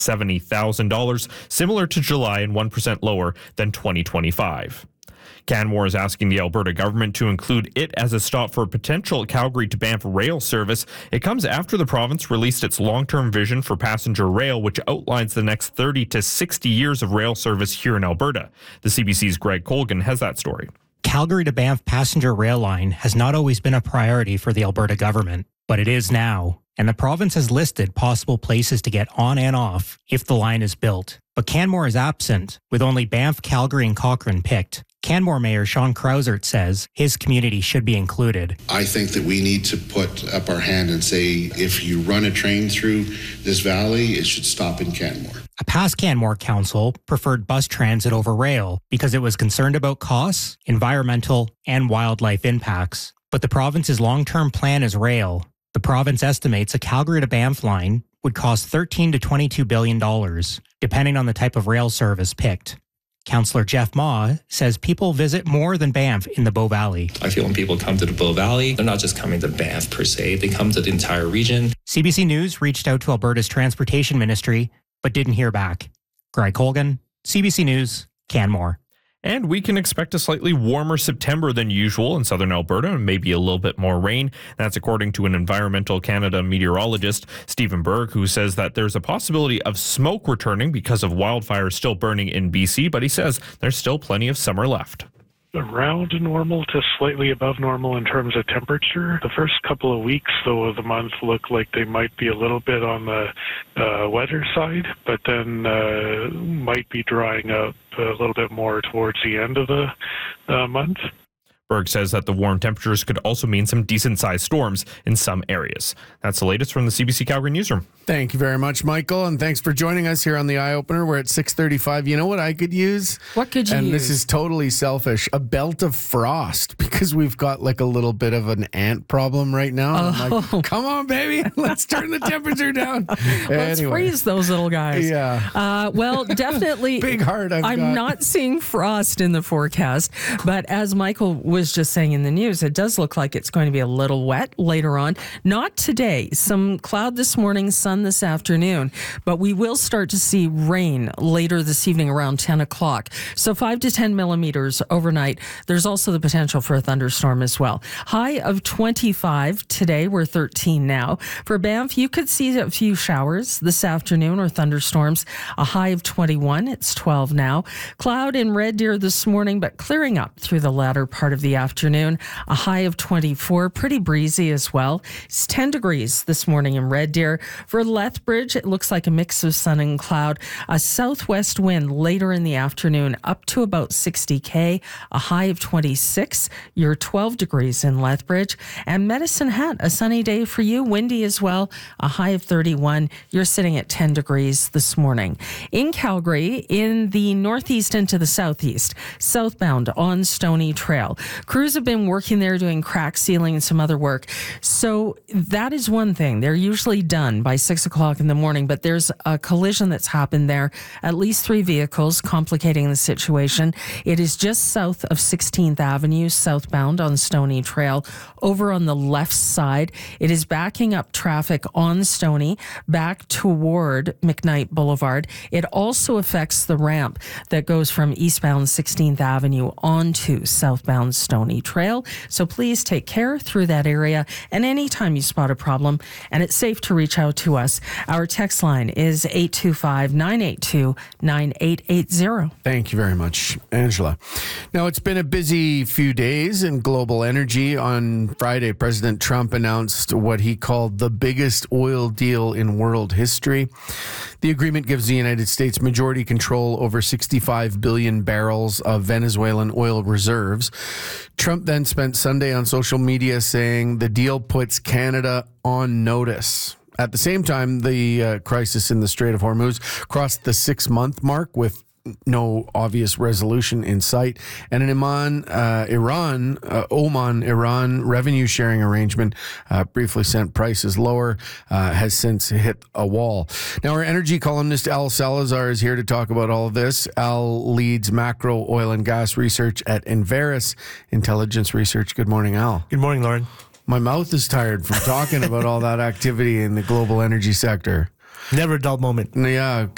$70,000, similar to July and 1% lower than 2025. Canmore is asking the Alberta government to include it as a stop for potential Calgary to Banff rail service. It comes after the province released its long-term vision for passenger rail, which outlines the next 30 to 60 years of rail service here in Alberta. The CBC's Greg Colgan has that story. Calgary to Banff passenger rail line has not always been a priority for the Alberta government, but it is now. And the province has listed possible places to get on and off if the line is built. But Canmore is absent, with only Banff, Calgary, and Cochrane picked. Canmore Mayor Sean Krausert says his community should be included. I think that we need to put up our hand and say, if you run a train through this valley, it should stop in Canmore. A past Canmore council preferred bus transit over rail because it was concerned about costs, environmental, and wildlife impacts. But the province's long-term plan is rail. The province estimates a Calgary to Banff line would cost $13 to $22 billion, depending on the type of rail service picked. Councillor Jeff Ma says people visit more than Banff in the Bow Valley. I feel when people come to the Bow Valley, they're not just coming to Banff per se, they come to the entire region. CBC News reached out to Alberta's Transportation Ministry, but didn't hear back. Greg Colgan, CBC News, Canmore. And we can expect a slightly warmer September than usual in southern Alberta and maybe a little bit more rain. That's according to an Environmental Canada meteorologist, Stephen Berg, who says that there's a possibility of smoke returning because of wildfires still burning in BC, but he says there's still plenty of summer left. Around normal to slightly above normal in terms of temperature. The first couple of weeks, though, of the month look like they might be a little bit on the wetter side, but then might be drying up a little bit more towards the end of the month. Berg says that the warm temperatures could also mean some decent-sized storms in some areas. That's the latest from the CBC Calgary newsroom. Thank you very much, Michael, and thanks for joining us here on the Eye Opener. We're at 6:35. You know what I could use? What could you use? And this is totally selfish. A belt of frost, because we've got like a little bit of an ant problem right now. And I'm like, come on, baby, let's turn the temperature down. Let's freeze those little guys. Yeah. Well, definitely. Big heart I'm not seeing frost in the forecast, but as Michael was just saying in the news, it does look like it's going to be a little wet later on. Not today. Some cloud this morning, sun this afternoon, but we will start to see rain later this evening around 10 o'clock. So 5 to 10 millimeters overnight. There's also the potential for a thunderstorm as well. High of 25 today. We're 13 now. For Banff, you could see a few showers this afternoon or thunderstorms. A high of 21. It's 12 now. Cloud in Red Deer this morning, but clearing up through the latter part of the afternoon. A high of 24. Pretty breezy as well. It's 10 degrees this morning in Red Deer. For Lethbridge, it looks like a mix of sun and cloud. A southwest wind later in the afternoon up to about 60 km. A high of 26. You're 12 degrees in Lethbridge. And Medicine Hat, a sunny day for you. Windy as well. A high of 31. You're sitting at 10 degrees this morning. In Calgary, in the northeast into the southeast, southbound on Stony Trail. Crews have been working there doing crack sealing and some other work. So that is one thing. They're usually done by 6 o'clock in the morning, but there's a collision that's happened there. At least 3 vehicles complicating the situation. It is just south of 16th Avenue, southbound on Stony Trail. Over on the left side, it is backing up traffic on Stony back toward McKnight Boulevard. It also affects the ramp that goes from eastbound 16th Avenue onto southbound Stony Trail. So please take care through that area. And anytime you spot a problem and it's safe to reach out to us, our text line is 825-982-9880. Thank you very much, Angela. Now, it's been a busy few days in global energy. On Friday, President Trump announced what he called the biggest oil deal in world history. The agreement gives the United States majority control over 65 billion barrels of Venezuelan oil reserves. Trump then spent Sunday on social media saying the deal puts Canada on notice. At the same time, the crisis in the Strait of Hormuz crossed the 6-month mark with no obvious resolution in sight. And an Oman-Iran revenue sharing arrangement briefly sent prices lower, has since hit a wall. Now, our energy columnist Al Salazar is here to talk about all of this. Al leads macro oil and gas research at Enverus Intelligence Research. Good morning, Al. Good morning, Lauren. My mouth is tired from talking about all that activity in the global energy sector. Never a dull moment. Yeah.